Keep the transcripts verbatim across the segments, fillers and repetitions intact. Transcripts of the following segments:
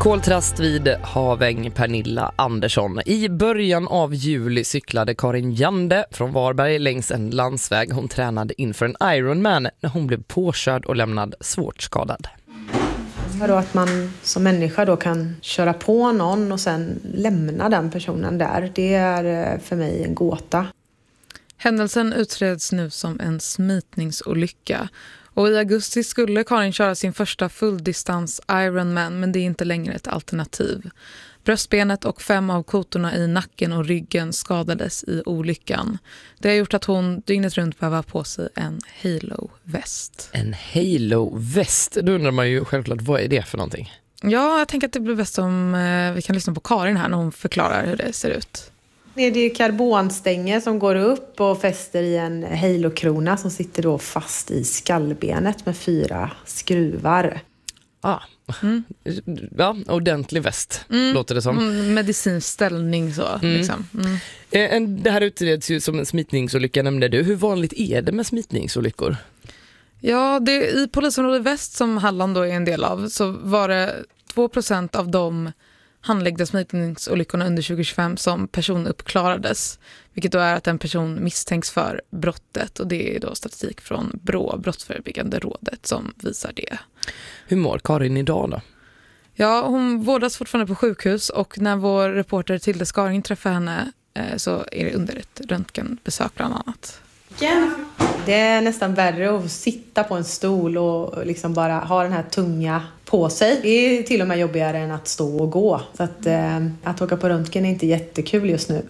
Koltrast vid Haväng, Pernilla Andersson. I början av juli cyklade Karin Jande från Varberg längs en landsväg. Hon tränade inför en Ironman när hon blev påkörd och lämnad svårt skadad. Då att man som människa då kan köra på någon och sen lämna den personen där, det är för mig en gåta. Händelsen utreds nu som en smitningsolycka. Och i augusti skulle Karin köra sin första fulldistans Ironman, men det är inte längre ett alternativ. Bröstbenet och fem av kotorna i nacken och ryggen skadades i olyckan. Det har gjort att hon dygnet runt behöver ha på sig en Halo-väst. En Halo-väst? Då undrar man ju självklart, vad är det för någonting? Ja, jag tänker att det blir bäst om eh, vi kan lyssna på Karin här när hon förklarar hur det ser ut. Det är karbonstänger som går upp och fäster i en Halo-krona som sitter då fast i skallbenet med fyra skruvar. Ah. Mm. Ja, ordentlig väst, mm. låter det som. Mm, medicinsk ställning så. Mm. Liksom. Mm. Det här utreds ju som en smitningsolycka, nämnde du. Hur vanligt är det med smitningsolyckor? Ja, det, i polisområdet Väst som Halland då är en del av så var det två procent av de handläggda smitningsolyckorna under tjugo tjugofem som personuppklarades, vilket då är att en person misstänks för brottet, och det är då statistik från B R Å, Brottsförebyggande rådet, som visar det. Hur mår Karin idag då? Ja, hon vårdas fortfarande på sjukhus, och när vår reporter Tilde Skaring träffar henne eh, så är det under ett röntgenbesök bland annat. Det är nästan värre att sitta på en stol och liksom bara ha den här tunga på sig. Det är till och med jobbigare än att stå och gå. Så att, eh, att åka på röntgen är inte jättekul just nu.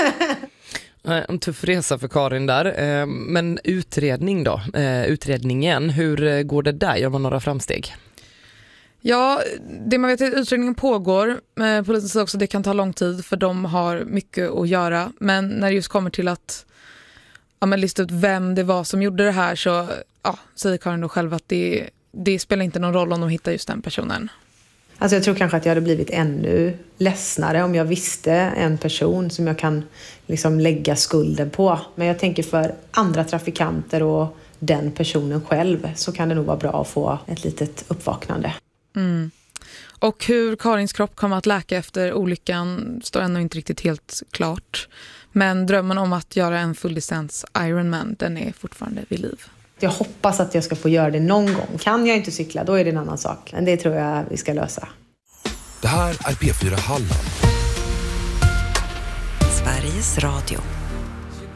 En tuff resa för Karin där. Men utredning då? Utredningen, hur går det där? Gör man några framsteg? Ja, det man vet är att utredningen pågår. Polisen säger också att det kan ta lång tid, för de har mycket att göra. Men när det just kommer till att ja, men lista ut vem det var som gjorde det här, så ja, säger Karin då själv att det, det spelar inte någon roll om de hittar just den personen. Alltså jag tror kanske att jag hade blivit ännu ledsnare om jag visste en person som jag kan liksom lägga skulden på. Men jag tänker för andra trafikanter och den personen själv så kan det nog vara bra att få ett litet uppvaknande. Mm. Och hur Karins kropp kommer att läka efter olyckan står ännu inte riktigt helt klart. Men drömmen om att göra en fulldistans Ironman, den är fortfarande vid liv. Jag hoppas att jag ska få göra det någon gång. Kan jag inte cykla, då är det en annan sak. Men det tror jag vi ska lösa. Det här är P fyra Halland. Sveriges Radio.